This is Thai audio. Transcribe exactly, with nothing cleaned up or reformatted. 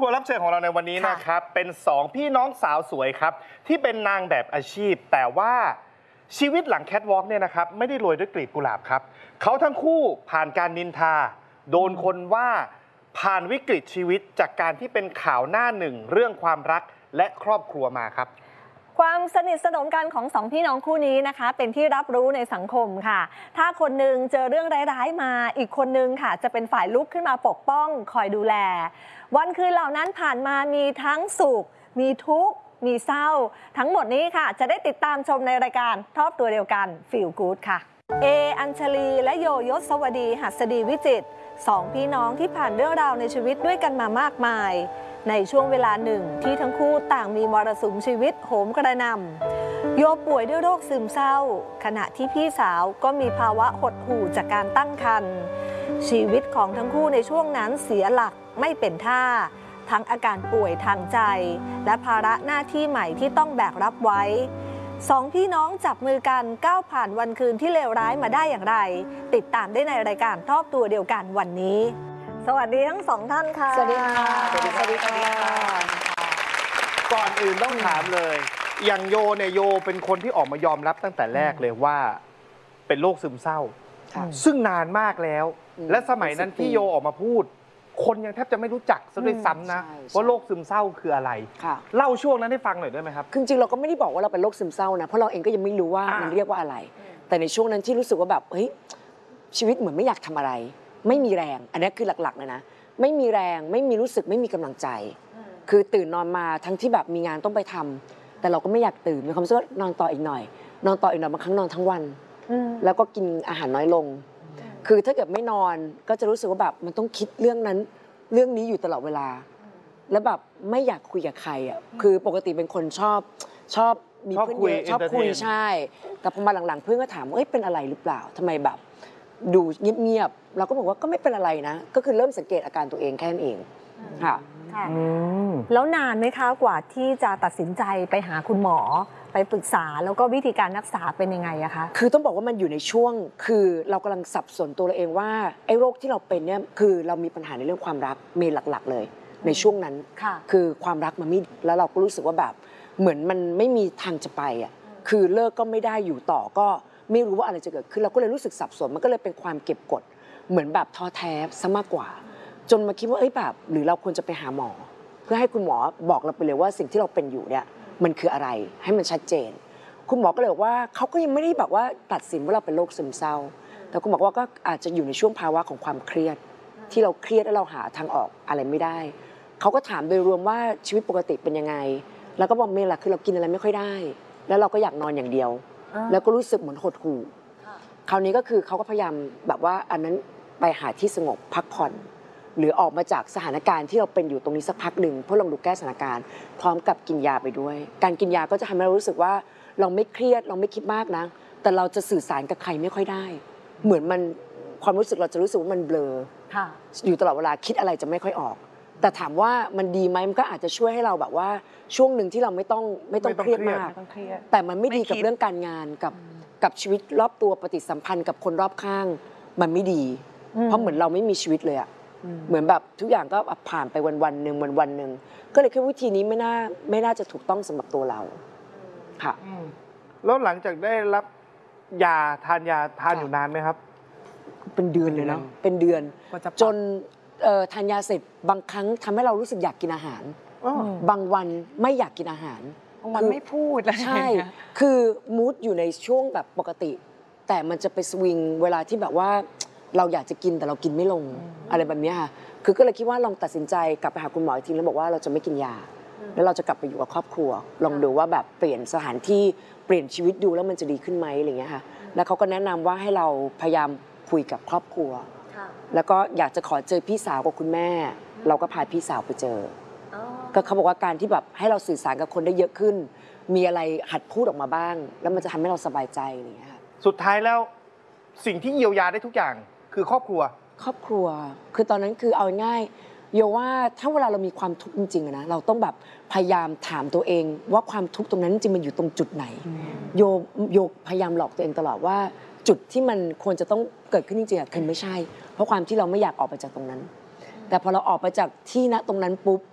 คนรับเชิญของเราในวันนี้นะครับเป็นสองพี่น้องสาวสวยครับที่เป็นนางแบบอาชีพแต่ว่าชีวิตหลังแคทวอล์กเนี่ยนะครับไม่ได้โรยด้วยกลีบกุหลาบครับเขาทั้งคู่ผ่านการนินทาโดนคนว่าผ่านวิกฤตชีวิตจากการที่เป็นข่าวหน้าหนึ่งเรื่องความรักและครอบครัวมาครับความสนิทสนมกันของสองพี่น้องคู่นี้นะคะเป็นที่รับรู้ในสังคมค่ะถ้าคนหนึ่งเจอเรื่องร้ายๆมาอีกคนนึงค่ะจะเป็นฝ่ายลุกขึ้นมาปกป้องคอยดูแลวันคืนเหล่านั้นผ่านมามีทั้งสุขมีทุกข์มีเศร้าทั้งหมดนี้ค่ะจะได้ติดตามชมในรายการครอบตัวเดียวกัน Feel Good ค่ะเออัญชลีและโยยศวดีหัสดีวิจิตรสองพี่น้องที่ผ่านเรื่องราวในชีวิตด้วยกันมามากมายในช่วงเวลาหนึ่งที่ทั้งคู่ต่างมีมรสุมชีวิตโหมกระหน่ำโยป่วยด้วยโรคซึมเศร้าขณะที่พี่สาวก็มีภาวะหดหู่จากการตั้งครรภ์ชีวิตของทั้งคู่ในช่วงนั้นเสียหลักไม่เป็นท่าทั้งอาการป่วยทางใจและภาระหน้าที่ใหม่ที่ต้องแบกรับไว้สองพี่น้องจับมือกันก้าวผ่านวันคืนที่เลวร้ายมาได้อย่างไรติดตามได้ในรายการครอบตัวเดียวกันวันนี้สวัสดีทั้งสองท่านค่ะสวัสดีค่ะสวัสดีค่ะก่อนอื่นต้องถามเลยอย่างโยเนี่ยโยเป็นคนที่ออกมายอมรับตั้งแต่แรกเลยว่าเป็นโรคซึมเศร้าซึ่งนานมากแล้วและสมัยนั้นที่โยออกมาพูดคนยังแทบจะไม่รู้จักซะด้วยซ้ำนะว่าโรคซึมเศร้าคืออะไรเล่าช่วงนั้นให้ฟังหน่อยได้ไหมครับจริงๆเราก็ไม่ได้บอกว่าเราเป็นโรคซึมเศร้านะเพราะเราเองก็ยังไม่รู้ว่ามันเรียกว่าอะไรแต่ในช่วงนั้นที่รู้สึกว่าแบบเฮ้ยชีวิตเหมือนไม่อยากทำอะไรไม่มีแรงอันนี้คือหลักๆเลยนะไม่มีแรงไม่มีรู้สึกไม่มีกำลังใจคือตื่นนอนมาทั้งที่แบบมีงานต้องไปทำแต่เราก็ไม่อยากตื่นมีความรู้สึกว่านอนต่ออีกหน่อยนอนต่ออีกหน่อยบางครั้งนอนทั้งวันแล้วก็กินอาหารน้อยลงคือถ้าเกิดไม่นอนก็จะรู้สึกว่าแบบมันต้องคิดเรื่องนั้นเรื่องนี้อยู่ตลอดเวลาแล้วแบบไม่อยากคุยกับใครอ่ะคือปกติเป็นคนชอบชอบมีเพื่อนเยอะชอบคุยใช่แต่พอมาหลังๆเพื่อนก็ถามว่าเอ้ยเป็นอะไรหรือเปล่าทำไมแบบดูเงียบๆเราก็บอกว่าก็ไม่เป็นอะไรนะก็คือเริ่มสังเกตอาการตัวเองแค่นั้นเองค่ะแล้วนานไหมคะกว่าที่จะตัดสินใจไปหาคุณหมอไปปรึกษาแล้วก็วิธีการรักษาเป็นยังไงอะคะคือต้องบอกว่ามันอยู่ในช่วงคือเรากำลังสับสนตัวเราเองว่าไอ้โรคที่เราเป็นเนี่ยคือเรามีปัญหาในเรื่องความรักเมนหลักๆเลยในช่วงนั้นคือความรักมันไม่แล้วเราก็รู้สึกว่าแบบเหมือนมันไม่มีทางจะไปอะคือเลิกก็ไม่ได้อยู่ต่อก็ไม่รู้ว่าอะไรจะเกิดขึ้นเราก็เลยรู้สึกสับสนมันก็เลยเป็นความเก็บกดเหมือนแบบท้อแท้ซะมากกว่าจนมาคิดว่าเอ้ยแบบหรือเราควรจะไปหาหมอเพื่อให้คุณหมอบอกเราไปเลยว่าสิ่งที่เราเป็นอยู่เนี่ยมันคืออะไรให้มันชัดเจนคุณหมอก็เลยบอกว่าเขาก็ยังไม่ได้แบบว่าตัดสินว่าเราเป็นโรคซึมเศร้าแต่คุณบอกว่าก็อาจจะอยู่ในช่วงภาวะของความเครียดที่เราเครียดแล้วเราหาทางออกอะไรไม่ได้เขาก็ถามโดยรวมว่าชีวิตปกติเป็นยังไงแล้วก็บอกเมล่ะคือเรากินอะไรไม่ค่อยได้แล้วเราก็อยากนอนอย่างเดียวแล้วก็รู้สึกเหมือนหดหู่คราวนี้ก็คือเขาก็พยายามแบบว่าอันนั้นไปหาที่สงบพักผ่อนหรือออกมาจากสถานการณ์ที่เราเป็นอยู่ตรงนี้สักพักหนึ่งเพื่อลองดูแก้สถานการณ์พร้อมกับกินยาไปด้วยการกินยาก็จะทำให้เรารู้สึกว่าเราไม่เครียดเราไม่คิดมากนะแต่เราจะสื่อสารกับใครไม่ค่อยได้เหมือนมันความรู้สึกเราจะรู้สึกว่ามันเบลออยู่ตลอดเวลาคิดอะไรจะไม่ค่อยออกแต่ถามว่ามันดีไหมมันก็อาจจะช่วยให้เราแบบว่าช่วงหนึ่งที่เราไม่ต้องไม่ต้องเครียดมากแต่มันไม่ดีกับเรื่องการงานกับกับชีวิตรอบตัวปฏิสัมพันธ์กับคนรอบข้างมันไม่ดีเพราะเหมือนเราไม่มีชีวิตเลยอะเหมือนแบบทุกอย่างก็ผ่านไปวันวันหนึ่งวันวันหนึ่งก็เลยคิดวิธีนี้ไม่น่าไม่น่าจะถูกต้องสำหรับตัวเราค่ะแล้วหลังจากได้รับยาทานยาทานอยู่นานไหมครับเป็นเดือนเลยเนาะเป็นเดือนจนทานยาเสร็จบางครั้งทำให้เรารู้สึกอยากกินอาหารบางวันไม่อยากกินอาหารบางวันไม่พูดเลยใช่คือมูดอยู่ในช่วงแบบปกติแต่มันจะไปสวิงเวลาที่แบบว่าเราอยากจะกินแต่เรากินไม่ลงอะไรแบบนี้ค่ะคือก็เลยคิดว่าลองตัดสินใจกลับไปหาคุณหมออีกทีแล้วบอกว่าเราจะไม่กินยาแล้วเราจะกลับไปอยู่กับครอบครัวลองดูว่าแบบเปลี่ยนสถานที่เปลี่ยนชีวิตดูแล้วมันจะดีขึ้นไหมอะไรอย่างเงี้ยค่ะแล้วเขาก็แนะนำว่าให้เราพยายามคุยกับครอบครัวแล้วก็อยากจะขอเจอพี่สาวกับคุณแม่เราก็พาพี่สาวไปเจอก็เขาบอกว่าการที่แบบให้เราสื่อสารกับคนได้เยอะขึ้นมีอะไรหัดพูดออกมาบ้างแล้วมันจะทำให้เราสบายใจอะไรอย่างเงี้ยค่ะสุดท้ายแล้วสิ่งที่เยียวยาได้ทุกอย่างคือครอบครัวครอบครัวคือตอนนั้นคือเอาง่ายโยว่าถ้าเวลาเรามีความทุกข์จริงๆนะเราต้องแบบพยายามถามตัวเองว่าความทุกข์ตรงนั้นจริงมันอยู่ตรงจุดไหนโยโยพยายามหลอกตัวเองตลอดว่าจุดที่มันควรจะต้องเกิดขึ้นจริงๆคือไม่ใช่เพราะความที่เราไม่อยากออกไปจากตรงนั้นแต่พอเราออกไปจากที่ณตรงนั้นปุ๊บ